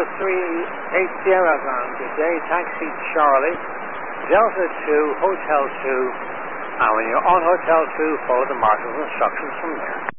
8 Sierra Ground. Good day, taxi Charlie, Delta 2, Hotel 2, and when you're on Hotel 2, follow the marshal's instructions from there.